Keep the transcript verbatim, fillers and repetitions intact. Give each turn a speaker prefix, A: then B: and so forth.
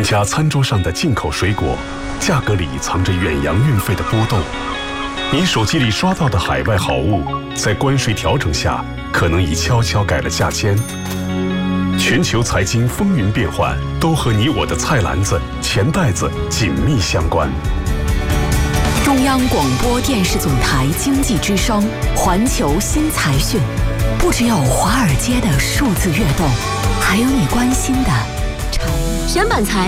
A: 家餐桌上的进口水果，价格里藏着远洋运费的波动。你手机里刷到的海外好物，在关税调整下，可能已悄悄改了价签。全球财经风云变幻，都和你我的菜篮子、钱袋子紧密相关。
B: 中央广播电视总台经济之声，环球新财讯，不只有华尔街的数字跃动，还有你关心的产业。
C: 选板财